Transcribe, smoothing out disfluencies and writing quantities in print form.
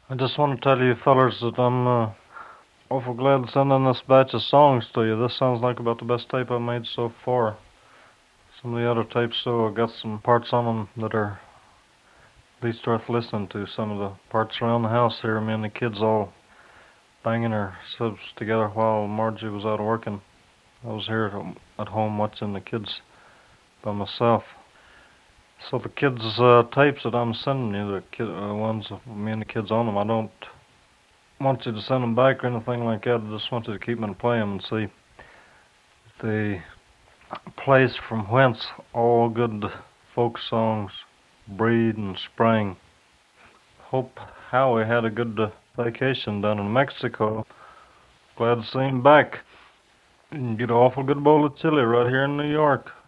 I just want to tell you fellers that I'm awful glad sending this batch of songs to you. This sounds like about the best tape I've made so far. Some of the other tapes, though, I got some parts on them that are at least worth listening to. Some of the parts around the house here, me and the kids all banging ourselves together while Margie was out working. I was here at home watching the kids by myself. So the kids' tapes that I'm sending you, the ones with me and the kids on them, I don't want you to send them back or anything like that. I just want you to keep them and play them and see the place from whence all good folk songs breed and spring. Hope Howie had a good vacation down in Mexico. Glad to see him back. You can get an awful good bowl of chili right here in New York.